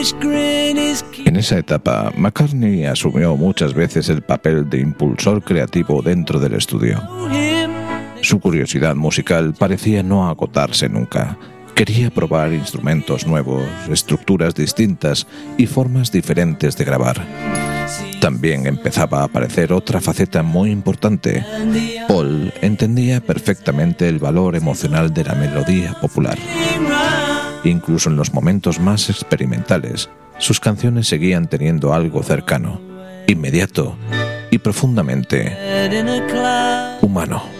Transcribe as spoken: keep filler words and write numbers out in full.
En esa etapa, McCartney asumió muchas veces el papel de impulsor creativo dentro del estudio. Su curiosidad musical parecía no agotarse nunca. Quería probar instrumentos nuevos, estructuras distintas y formas diferentes de grabar. También empezaba a aparecer otra faceta muy importante. Paul entendía perfectamente el valor emocional de la melodía popular. Incluso en los momentos más experimentales, sus canciones seguían teniendo algo cercano, inmediato y profundamente humano.